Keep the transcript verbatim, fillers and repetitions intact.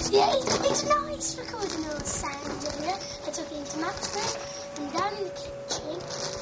Yeah, it's, it's nice recording all the sounds of it. I took it into Max's room and down in the kitchen.